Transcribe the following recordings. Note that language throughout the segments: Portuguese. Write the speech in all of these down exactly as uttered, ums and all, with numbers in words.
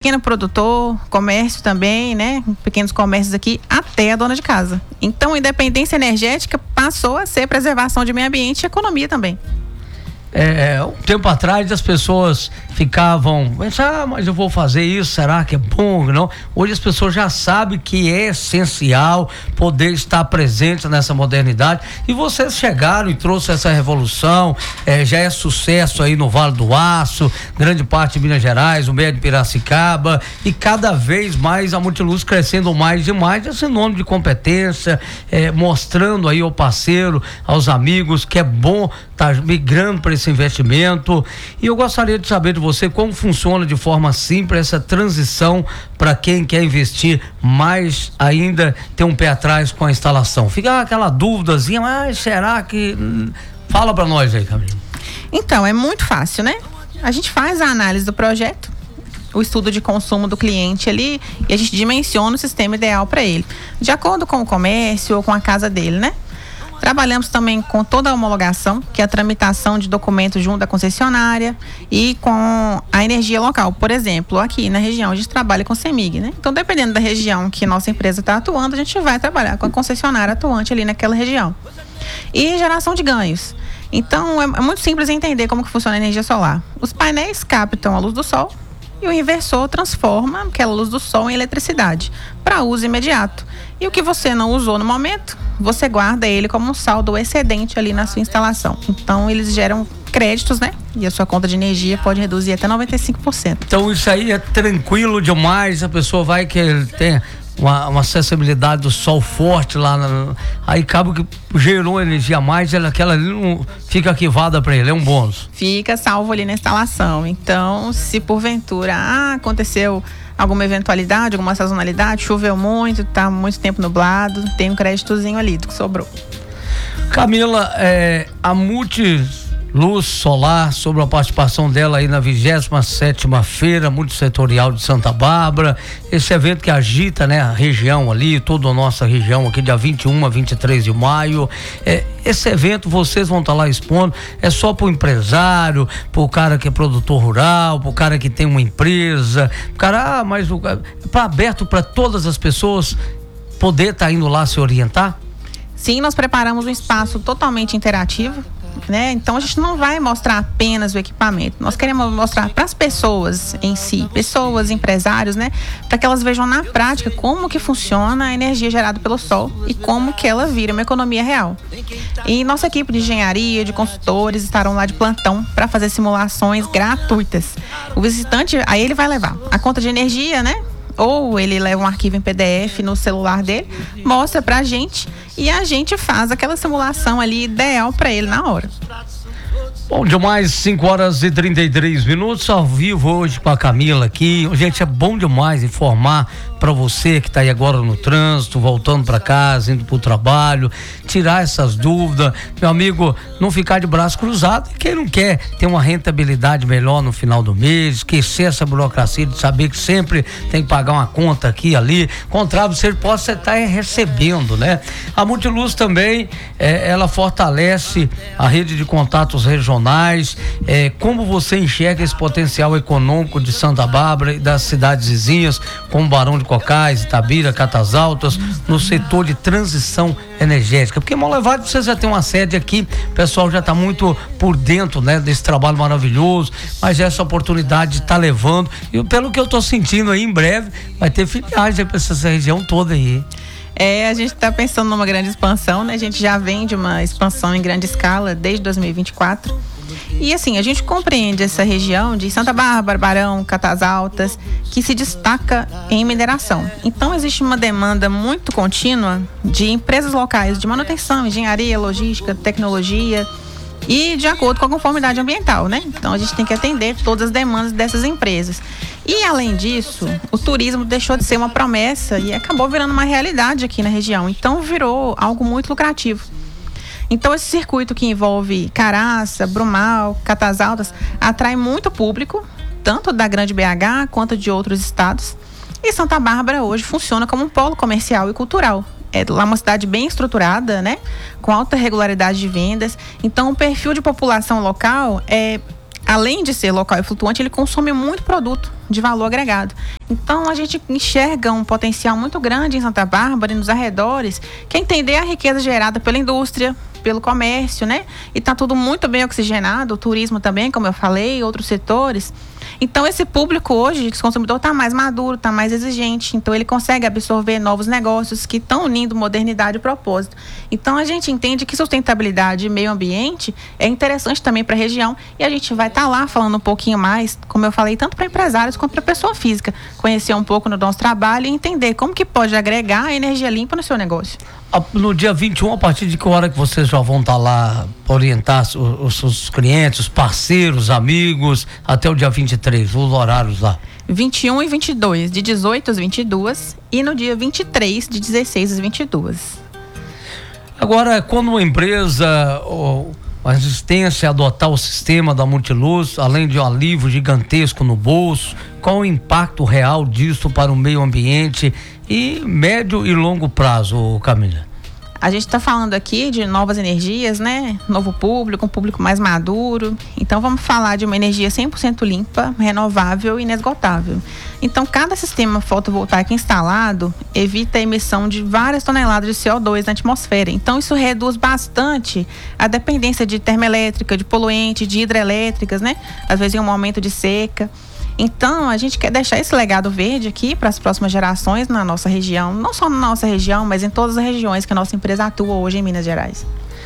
pequeno produtor, comércio também, né? Pequenos comércios aqui, até a dona de casa. Então, a independência energética passou a ser preservação de meio ambiente e economia também. É, um tempo atrás as pessoas ficavam, ah, mas eu vou fazer isso, será que é bom? Não? Hoje as pessoas já sabem que é essencial poder estar presente nessa modernidade, e vocês chegaram e trouxeram essa revolução, é, já é sucesso aí no Vale do Aço, grande parte de Minas Gerais, o meio de Piracicaba, e cada vez mais a Multiluz crescendo mais e mais, é sinônimo de competência, é, mostrando aí ao parceiro, aos amigos, que é bom estar tá migrando para esse investimento. E eu gostaria de saber de você como funciona de forma simples essa transição para quem quer investir mais ainda, ter um pé atrás com a instalação. Fica aquela dúvidazinha, mas será que... Fala para nós aí, Camila. Então, é muito fácil, né? A gente faz a análise do projeto, o estudo de consumo do cliente ali, e a gente dimensiona o sistema ideal para ele, de acordo com o comércio ou com a casa dele, né? Trabalhamos também com toda a homologação, que é a tramitação de documentos junto à concessionária, e com a energia local. Por exemplo, aqui na região a gente trabalha com CEMIG, né? Então, dependendo da região que nossa empresa está atuando, a gente vai trabalhar com a concessionária atuante ali naquela região. E geração de ganhos. Então, é, é muito simples entender como que funciona a energia solar. Os painéis captam a luz do sol e o inversor transforma aquela luz do sol em eletricidade para uso imediato. E o que você não usou no momento, você guarda ele como um saldo excedente ali na sua instalação. Então, eles geram créditos, né? E a sua conta de energia pode reduzir até noventa e cinco por cento. Então, isso aí é tranquilo demais. A pessoa vai que ele tem uma, uma acessibilidade do sol forte lá, na, aí acaba que gerou energia a mais, ela, aquela ali não fica arquivada para ele, é um bônus. Fica salvo ali na instalação. Então, se porventura ah, aconteceu alguma eventualidade, alguma sazonalidade, choveu muito, tá muito tempo nublado, tem um créditozinho ali do que sobrou. Camila, é, a Multiluz Solar, sobre a participação dela aí na vigésima sétima Feira Multissetorial de Santa Bárbara, esse evento que agita, né, a região ali, toda a nossa região aqui, dia vinte e um a vinte e três de maio. É, esse evento vocês vão estar tá lá expondo, é só pro empresário, pro cara que é produtor rural, pro cara que tem uma empresa, pro cara, ah, mas o, é pra, aberto para todas as pessoas poder estar tá indo lá se orientar? Sim, nós preparamos um espaço totalmente interativo, né? Então a gente não vai mostrar apenas o equipamento, nós queremos mostrar para as pessoas em si, pessoas, empresários, né? Para que elas vejam na prática como que funciona a energia gerada pelo sol e como que ela vira uma economia real. E nossa equipe de engenharia, de consultores estarão lá de plantão para fazer simulações gratuitas. O visitante, aí ele vai levar a conta de energia, né? Ou ele leva um arquivo em P D F no celular dele, mostra pra gente e a gente faz aquela simulação ali ideal pra ele na hora. Bom demais, cinco horas e trinta e três minutos, ao vivo hoje com a Camila aqui. Gente, é bom demais informar para você que está aí agora no trânsito, voltando para casa, indo para o trabalho, tirar essas dúvidas, meu amigo, não ficar de braço cruzado. Quem não quer ter uma rentabilidade melhor no final do mês, esquecer essa burocracia de saber que sempre tem que pagar uma conta aqui e ali, contrário, você pode estar recebendo, né? A Multiluz também, é, ela fortalece a rede de contatos regionais. É, como você enxerga esse potencial econômico de Santa Bárbara e das cidades vizinhas, como Barão de Cocais, Itabira, Catas Altas, no setor de transição energética? Porque Monlevade você já tem uma sede aqui, o pessoal já está muito por dentro, né, desse trabalho maravilhoso, mas essa oportunidade de estar tá levando, e pelo que eu estou sentindo aí, em breve vai ter filiais para essa região toda aí. É, a gente está pensando numa grande expansão, né? A gente já vem de uma expansão em grande escala desde dois mil e vinte e quatro. E assim, a gente compreende essa região de Santa Bárbara, Barão, Catas Altas, que se destaca em mineração. Então existe uma demanda muito contínua de empresas locais de manutenção, engenharia, logística, tecnologia e de acordo com a conformidade ambiental, né? Então a gente tem que atender todas as demandas dessas empresas. E além disso, o turismo deixou de ser uma promessa e acabou virando uma realidade aqui na região. Então virou algo muito lucrativo. Então esse circuito que envolve Caraça, Brumal, Catas Altas atrai muito público, tanto da Grande B H quanto de outros estados. E Santa Bárbara hoje funciona como um polo comercial e cultural. É lá uma cidade bem estruturada, né? Com alta regularidade de vendas. Então o perfil de população local é além de ser local e flutuante, ele consome muito produto de valor agregado. Então a gente enxerga um potencial muito grande em Santa Bárbara e nos arredores, que é entender a riqueza gerada pela indústria, pelo comércio, né? E tá tudo muito bem oxigenado, o turismo também, como eu falei, outros setores. Então esse público hoje, esse consumidor, está mais maduro, está mais exigente, então ele consegue absorver novos negócios que estão unindo modernidade e propósito. Então a gente entende que sustentabilidade e meio ambiente é interessante também para a região, e a gente vai estar tá lá falando um pouquinho mais, como eu falei, tanto para empresários quanto para pessoa física, conhecer um pouco do nosso trabalho e entender como que pode agregar a energia limpa no seu negócio. No dia vinte e um, a partir de que hora que vocês já vão estar lá para orientar os, os seus clientes, os parceiros, amigos, até o dia vinte e três, os horários lá? vinte e um e vinte e dois, de dezoito às vinte e duas, e no dia vinte e três, de dezesseis às vinte e duas. Agora, quando uma empresa ou a resistência a adotar o sistema da Multiluz, além de um alívio gigantesco no bolso, qual o impacto real disso para o meio ambiente e médio e longo prazo, Camila? A gente está falando aqui de novas energias, né? Novo público, um público mais maduro. Então vamos falar de uma energia cem por cento limpa, renovável e inesgotável. Então cada sistema fotovoltaico instalado evita a emissão de várias toneladas de C O dois na atmosfera. Então isso reduz bastante a dependência de termoelétrica, de poluente, de hidrelétricas, né? Às vezes em um momento de seca. Então, a gente quer deixar esse legado verde aqui para as próximas gerações na nossa região, não só na nossa região, mas em todas as regiões que a nossa empresa atua hoje em Minas Gerais.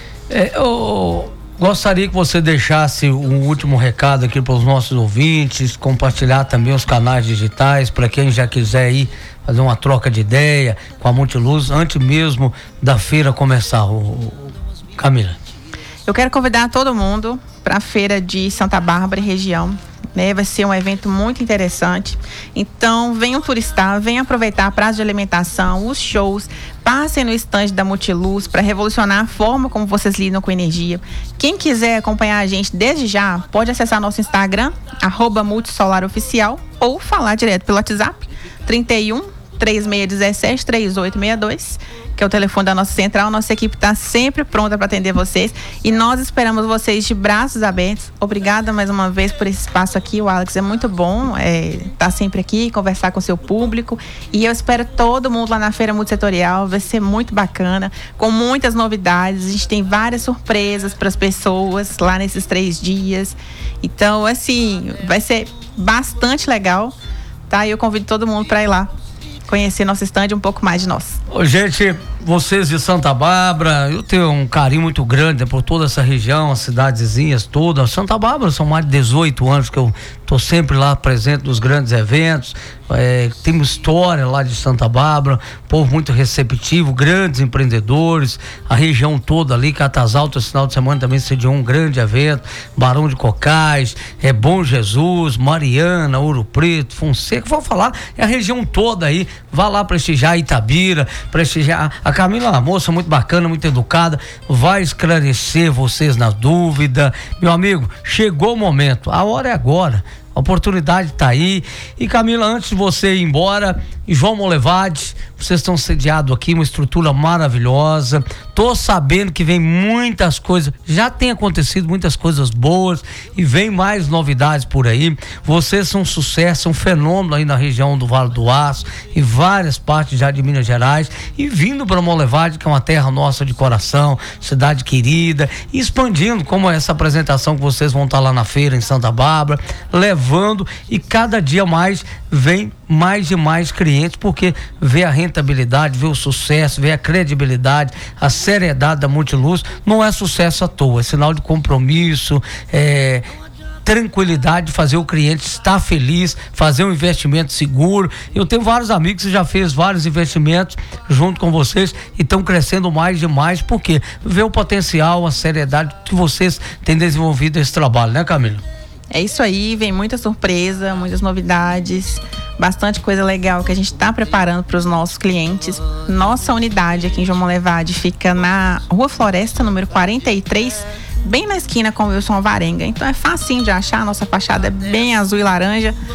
É, eu gostaria que você deixasse um último recado aqui para os nossos ouvintes, compartilhar também os canais digitais para quem já quiser ir fazer uma troca de ideia com a Multiluz antes mesmo da feira começar, o, o, Camila. Eu quero convidar todo mundo para a feira de Santa Bárbara e região. Né, vai ser um evento muito interessante. Então venham turistar, venham aproveitar a praça de alimentação, os shows, passem no estande da Multiluz para revolucionar a forma como vocês lidam com energia. Quem quiser acompanhar a gente desde já, pode acessar nosso Instagram, arroba multisolaroficial, ou falar direto pelo WhatsApp, trinta e um, três seis um sete, três oito seis dois, que é o telefone da nossa central. Nossa equipe está sempre pronta para atender vocês e nós esperamos vocês de braços abertos. Obrigada mais uma vez por esse espaço aqui, o Alex. É muito bom estar é, tá sempre aqui, conversar com o seu público, e eu espero todo mundo lá na feira multissetorial. Vai ser muito bacana, com muitas novidades. A gente tem várias surpresas para as pessoas lá nesses três dias. Então, assim, vai ser bastante legal, tá? E eu convido todo mundo para ir lá conhecer nosso estande, um pouco mais de nós. Ô, gente, vocês de Santa Bárbara, eu tenho um carinho muito grande por toda essa região, as cidadezinhas todas. Santa Bárbara são mais de dezoito anos que eu tô sempre lá presente nos grandes eventos. É, temos história lá de Santa Bárbara, povo muito receptivo, grandes empreendedores, a região toda ali, Catas Altas, esse final de semana também sediou um grande evento, Barão de Cocais, é Bom Jesus, Mariana, Ouro Preto, Fonseca, vou falar, é a região toda aí. Vá lá prestigiar Itabira, prestigiar a Camila, uma moça muito bacana, muito educada, vai esclarecer vocês na dúvida. Meu amigo, chegou o momento, a hora é agora. A oportunidade está aí. E Camila, antes de você ir embora, e João Molevade, vocês estão sediados aqui, uma estrutura maravilhosa. Tô sabendo que vem muitas coisas, já tem acontecido muitas coisas boas e vem mais novidades por aí. Vocês são um sucesso, um fenômeno aí na região do Vale do Aço e várias partes já de Minas Gerais, e vindo para Molevade, que é uma terra nossa de coração, cidade querida, e expandindo, como essa apresentação que vocês vão estar lá na feira em Santa Bárbara, levando, e cada dia mais vem mais e mais clientes, porque vê a rentabilidade, vê o sucesso, vê a credibilidade, a seriedade da Multiluz. Não é sucesso à toa, é sinal de compromisso, é tranquilidade de fazer o cliente estar feliz, fazer um investimento seguro. Eu tenho vários amigos que já fez vários investimentos junto com vocês e estão crescendo mais e mais, porque vê o potencial, a seriedade que vocês têm desenvolvido esse trabalho, né, Camila? É isso aí, vem muita surpresa, muitas novidades, bastante coisa legal que a gente está preparando para os nossos clientes. Nossa unidade aqui em João Molevade fica na Rua Floresta, número quarenta e três, bem na esquina com o Wilson Alvarenga. Então é facinho de achar, nossa fachada é bem azul e laranja.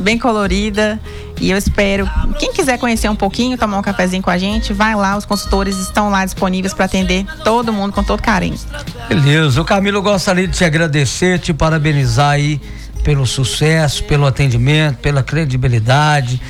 bem colorida. E eu espero, quem quiser conhecer um pouquinho, tomar um cafezinho com a gente, vai lá, os consultores estão lá disponíveis para atender todo mundo com todo carinho. Beleza, o Camilo, eu gostaria de te agradecer, te parabenizar aí pelo sucesso, pelo atendimento, pela credibilidade,